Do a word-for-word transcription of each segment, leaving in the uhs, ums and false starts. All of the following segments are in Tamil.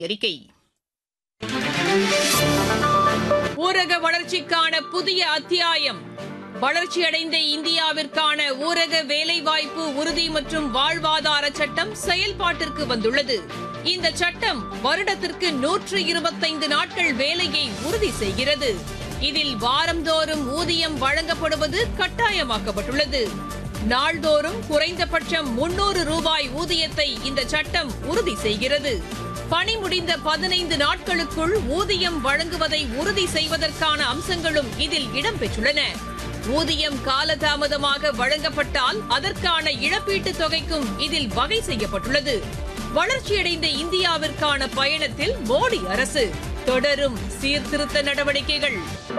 அறிக்கை. ஊரக வளர்ச்சிக்கான புதிய அத்தியாயம். வளர்ச்சியடைந்த இந்தியாவிற்கான ஊரக வேலைவாய்ப்பு உறுதி மற்றும் வாழ்வாதார சட்டம் செயல்பாட்டிற்கு வந்துள்ளது. இந்த சட்டம் வருடத்திற்கு நூற்று இருபத்தைந்து நாட்கள் வேலையை உறுதி செய்கிறது. இதில் வாரந்தோறும் ஊதியம் வழங்கப்படுவது கட்டாயமாக்கப்பட்டுள்ளது. நாள்தோறும் குறைந்தபட்சம் முன்னூறு ரூபாய் ஊதியத்தை இந்த சட்டம் உறுதி செய்கிறது. பணி முடிந்த பதினைந்து நாட்களுக்குள் ஊதியம் வழங்குவதை உறுதி செய்வதற்கான அம்சங்களும் இதில் இடம்பெற்றுள்ளன. ஊதியம் காலதாமதமாக வழங்கப்பட்டால் அதற்கான இழப்பீட்டுத் தொகைக்கும் இதில் வகை செய்யப்பட்டுள்ளது. வளர்ச்சியடைந்த இந்தியாவிற்கான பயணத்தில் மோடி அரசு தொடரும் சீர்திருத்த நடவடிக்கைகள்.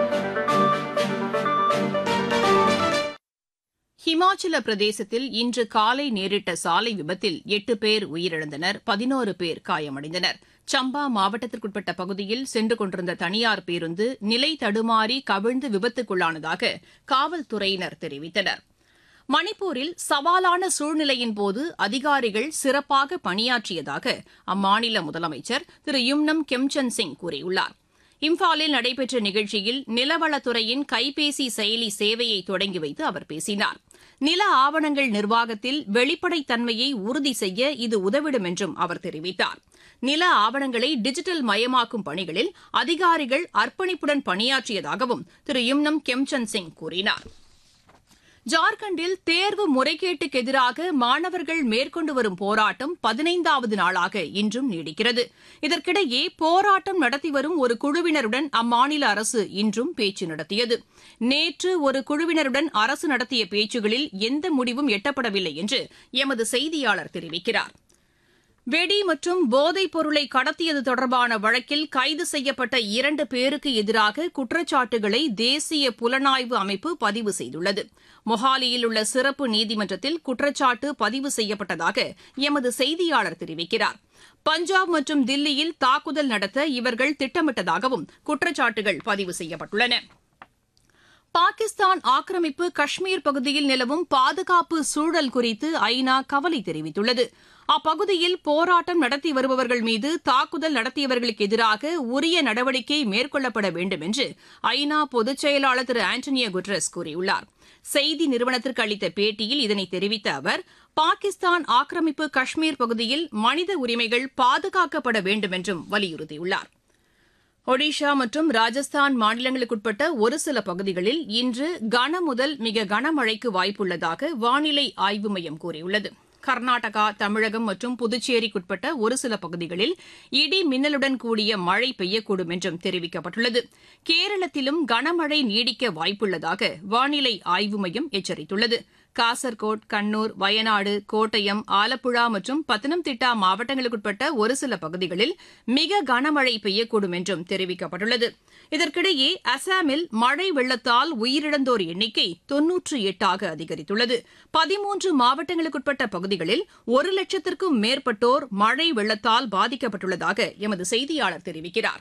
ஹிமாச்சல பிரதேசத்தில் இன்று காலை நேரிட்ட சாலை விபத்தில் எட்டு பேர் உயிரிழந்தனர், பதினோரு பேர் காயமடைந்தனர். சம்பா மாவட்டத்திற்குட்பட்ட பகுதியில் சென்று கொண்டிருந்த தனியார் பேருந்து நிலை தடுமாறி கவிழ்ந்து விபத்துக்குள்ளானதாக காவல்துறையினர் தெரிவித்தனர். மணிப்பூரில் சவாலான சூழ்நிலையின்போது அதிகாரிகள் சிறப்பாக பணியாற்றியதாக அம்மாநில முதலமைச்சர் திரு யும்னம் கெம்சந்த் சிங் கூறியுள்ளார். இம்பாலில் நடைபெற்ற நிகழ்ச்சியில் நிலவளத்துறையின் கைபேசி செயலி சேவையை தொடங்கி வைத்து அவர் பேசினார். நில ஆவணங்கள் நிர்வாகத்தில் வெளிப்படைத்தன்மையை உறுதி செய்ய இது உதவிடும் என்றும் அவர் தெரிவித்தார். நில ஆவணங்களை டிஜிட்டல் மயமாக்கும் பணிகளில் அதிகாரிகள் அர்ப்பணிப்புடன் பணியாற்றியதாகவும் திரு யும்னம் கெம்சந்த் சிங் கூறினார். ஜார்க்கண்டில் தேர்வு முறைகேட்டுக்கு எதிராக மாணவர்கள் மேற்கொண்டு வரும் போராட்டம் பதினைந்தாவது நாளாக இன்றும் நீடிக்கிறது. இதற்கிடையே போராட்டம் நடத்தி வரும் ஒரு குழுவினருடன் அம்மாநில அரசு இன்றும் பேச்சு நடத்தியது. நேற்று ஒரு குழுவினருடன் அரசு நடத்திய பேச்சுகளில் எந்த முடிவும் எட்டப்படவில்லை என்று எமது செய்தியாளர் தெரிவிக்கிறார். வெடி மற்றும் போதைப் பொருளை கடத்தியது தொடர்பான வழக்கில் கைது செய்யப்பட்ட இரண்டு பேருக்கு எதிராக குற்றச்சாட்டுகளை தேசிய புலனாய்வு அமைப்பு பதிவு செய்துள்ளது. மொஹாலியில் உள்ள சிறப்பு நீதிமன்றத்தில் குற்றச்சாட்டு பதிவு செய்யப்பட்டதாக எமது செய்தியாளர் தெரிவிக்கிறார். பஞ்சாப் மற்றும் தில்லியில் தாக்குதல் நடத்த இவர்கள் திட்டமிட்டதாகவும் குற்றச்சாட்டுகள் பதிவு செய்யப்பட்டுள்ளன. பாகிஸ்தான் ஆக்கிரமிப்பு காஷ்மீர் பகுதியில் நிலவும் பாதுகாப்பு சூழல் குறித்து ஐநா கவலை தெரிவித்துள்ளது. அப்பகுதியில் போராட்டம் நடத்தி வருபவர்கள் மீது தாக்குதல் நடத்தியவர்களுக்கு எதிராக உரிய நடவடிக்கை மேற்கொள்ளப்பட வேண்டும் என்று ஐநா பொதுச் செயலாளர் திரு ஆண்டனியோ குட்ரஸ் கூறியுள்ளார். செய்தி நிறுவனத்திற்கு அளித்த பேட்டியில் இதனை தெரிவித்த அவர், பாகிஸ்தான் ஆக்கிரமிப்பு காஷ்மீர் பகுதியில் மனித உரிமைகள் பாதுகாக்கப்பட வேண்டும் என்றும் வலியுறுத்தியுள்ளார். ஒடிஷா மற்றும் ராஜஸ்தான் மாநிலங்களுக்குட்பட்ட ஒரு சில பகுதிகளில் இன்று கன முதல் மிக கனமழைக்கு வாய்ப்புள்ளதாக வானிலை ஆய்வு மையம் கூறியுள்ளது. கர்நாடகா, தமிழகம் மற்றும் புதுச்சேரிக்குட்பட்ட ஒரு சில பகுதிகளில் இடி மின்னலுடன் கூடிய மழை பெய்யக்கூடும் என்றும் தெரிவிக்கப்பட்டுள்ளது. கேரளத்திலும் கனமழை நீடிக்க வாய்ப்புள்ளதாக வானிலை ஆய்வு மையம் எச்சரித்துள்ளது. காசர்கோட், கண்ணூர், வயநாடு, கோட்டயம், ஆலப்புழா மற்றும் பத்தனம்திட்டா மாவட்டங்களுக்குட்பட்ட ஒரு சில பகுதிகளில் மிக கனமழை பெய்யக்கூடும் என்றும் தெரிவிக்கப்பட்டுள்ளது. இதற்கிடையே அசாமில் மழை வெள்ளத்தால் உயிரிழந்தோர் எண்ணிக்கை தொன்னூற்று எட்டாக அதிகரித்துள்ளது. பதிமூன்று மாவட்டங்களுக்குட்பட்ட பகுதிகளில் ஒரு லட்சத்திற்கும் மேற்பட்டோர் மழை வெள்ளத்தால் பாதிக்கப்பட்டுள்ளதாக எமது செய்தியாளர் தெரிவிக்கிறார்.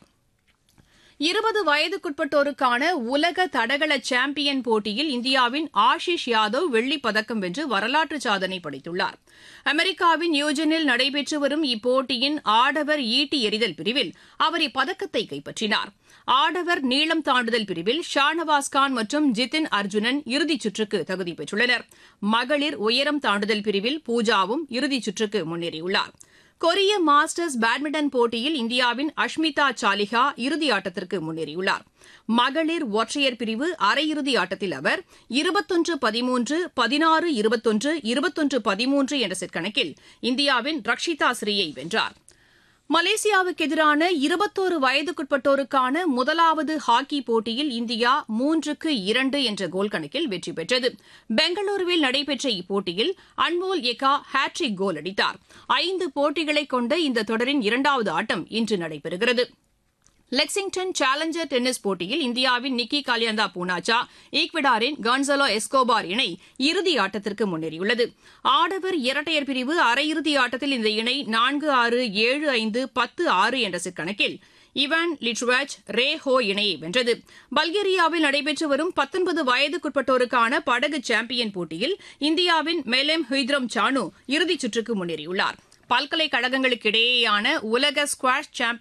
இருபது வயதுக்குட்பட்டோருக்கான உலக தடகள சாம்பியன் போட்டியில் இந்தியாவின் ஆஷிஷ் யாதவ் வெள்ளிப் பதக்கம் வென்று வரலாற்று சாதனை படைத்துள்ளார். அமெரிக்காவின் நியூஜனில் நடைபெற்று வரும் இப்போட்டியின் ஆடவர் ஈட்டி எறிதல் பிரிவில் அவர் இப்பதக்கத்தை கைப்பற்றினார். ஆடவர் நீளம் தாண்டுதல் பிரிவில் ஷானவாஸ் கான் மற்றும் ஜிதின் அர்ஜுனன் இறுதிச் சுற்றுக்கு தகுதி பெற்றுள்ளனர். மகளிர் உயரம் தாண்டுதல் பிரிவில் பூஜாவும் இறுதிச் சுற்றுக்கு முன்னேறியுள்ளார். கொரிய மாஸ்டர்ஸ் பேட்மிண்டன் போட்டியில் இந்தியாவின் அஷ்மிதா சாலிஹா இறுதி ஆட்டத்திற்கு முன்னேறியுள்ளார். மகளிர் ஒற்றையர் பிரிவு அரையிறுதி ஆட்டத்தில் அவர் இருபத்தொன்று பதிமூன்று, பதினாறு இருபத்தொன்று, இருபத்தொன்று பதிமூன்று என்ற செட் கணக்கில் இந்தியாவின் ரக்ஷிதா ஸ்ரீயை வென்றார். மலேசியாவுக்கு எதிரான இருபத்தோரு வயதுக்குட்பட்டோருக்கான முதலாவது ஹாக்கி போட்டியில் இந்தியா மூன்றுக்கு இரண்டு என்ற கோல் கணக்கில் வெற்றி பெற்றது. பெங்களூருவில் நடைபெற்ற இப்போட்டியில் அன்மோல் எக்கா ஹாட்ரிக் கோல் அடித்தார். ஐந்து போட்டிகளை கொண்ட இந்த தொடரின் இரண்டாவது ஆட்டம் இன்று நடைபெறுகிறது. லெக்சிங்டன் சேலஞ்சர் டென்னிஸ் போட்டியில் இந்தியாவின் நிக்கி காலியந்தா பூனாச்சா, ஈக்வடாரின் கான்சலோ எஸ்கோபார் இணை இறுதி ஆட்டத்திற்கு முன்னேறியுள்ளது. ஆடவர் இரட்டையர் பிரிவு அரையிறுதி ஆட்டத்தில் இந்த இணை நான்கு ஆறு, ஏழு ஐந்து, பத்து ஆறு என்ற செட் கணக்கில் இவான் லிட்வாச் ரே ஹோ இணையை வென்றது. பல்கேரியாவில் நடைபெற்று வரும் பத்தொன்பது வயதுக்குட்பட்டோருக்கான படகு சாம்பியன் போட்டியில் இந்தியாவின் மெலேம் ஹுய்த்ரம் சானு இறுதிச் சுற்றுக்கு முன்னேறியுள்ளார். பல்கலைக்கழகங்களுக்கு இடையேயான உலக ஸ்குவாஷ் சாம்பியன்